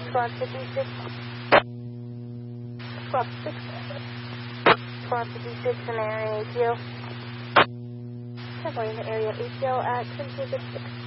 Squad 56. Squad 6. Squad 56 in the area ATO. Definitely in the area ATO at 1026.